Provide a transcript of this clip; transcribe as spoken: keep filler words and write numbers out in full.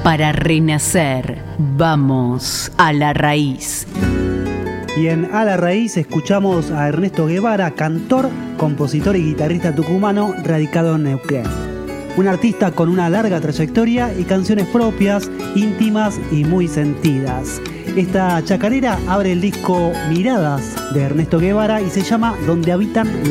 para renacer. Vamos a la raíz. Y en A la Raíz escuchamos a Ernesto Guevara, cantor, compositor y guitarrista tucumano radicado en Neuquén. Un artista con una larga trayectoria y canciones propias, íntimas y muy sentidas. Esta chacarera abre el disco Miradas de Ernesto Guevara y se llama Donde habitan